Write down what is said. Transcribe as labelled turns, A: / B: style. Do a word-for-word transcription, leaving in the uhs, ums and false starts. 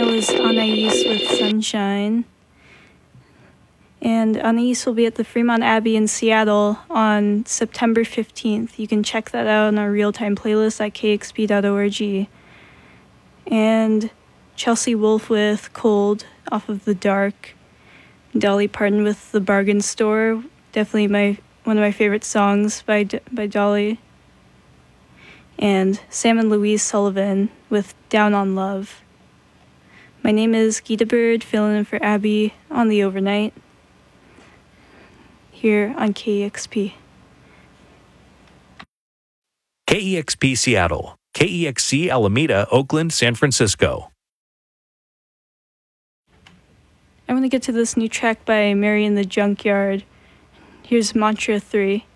A: that was Anais with Sunshine. And Anais will be at the Fremont Abbey in Seattle on September fifteenth. You can check that out on our real-time playlist at k x p dot org. And Chelsea Wolfe with Cold off of The Dark. Dolly Parton with The Bargain Store. Definitely my one of my favorite songs by by Dolly. And Sam and Louise Sullivan with Down on Love. My name is Gita Bird, filling in for Abby on the overnight here on K E X P.
B: K E X P Seattle, K E X C Alameda, Oakland, San Francisco.
A: I want to get to this new track by Mary in the Junkyard. Here's Mantra three.